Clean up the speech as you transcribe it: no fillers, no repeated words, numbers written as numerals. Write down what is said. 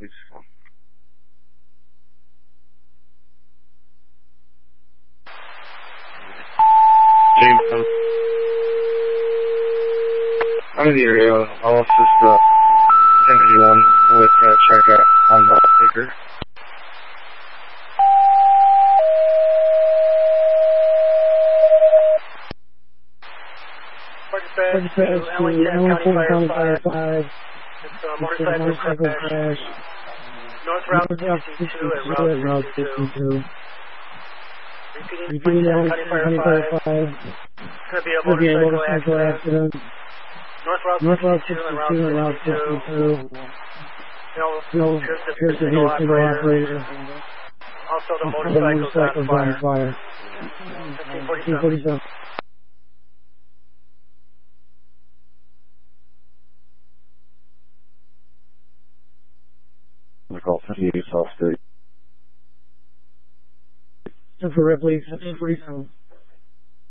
weeks ago. James, I'm in the area. I'll assist 1051 with check on the speaker. Dispatch to Ellington County Fire 5. It's a motorcycle crash. North Route 62 at Route 52. Repeating Ellington County Fire 5. It's going to be a motorcycle accident. North Route 62 and Route 52. Appears to be a single operator. Also, the motorcycle's on fire. 1547. Call 58 South Street. For Ripley, 1547.